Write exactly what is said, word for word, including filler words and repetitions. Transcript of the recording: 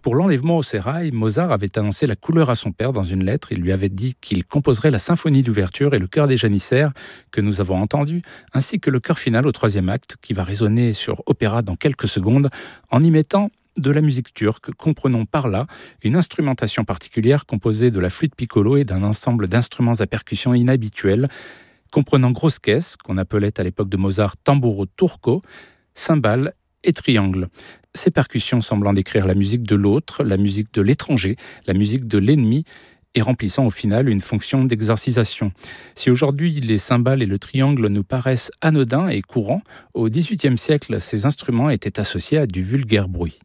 Pour l'enlèvement au sérail, Mozart avait annoncé la couleur à son père dans une lettre. Il lui avait dit qu'il composerait la symphonie d'ouverture et le chœur des janissaires que nous avons entendu, ainsi que le chœur final au troisième acte qui va résonner sur opéra dans quelques secondes en y mettant de la musique turque, comprenons par là une instrumentation particulière composée de la flûte piccolo et d'un ensemble d'instruments à percussion inhabituels, comprenant grosse caisse, qu'on appelait à l'époque de Mozart tamburo turco, cymbales et triangles. Ces percussions semblant décrire la musique de l'autre, la musique de l'étranger, la musique de l'ennemi, et remplissant au final une fonction d'exorcisation. Si aujourd'hui les cymbales et le triangle nous paraissent anodins et courants, au dix-huitième siècle, ces instruments étaient associés à du vulgaire bruit.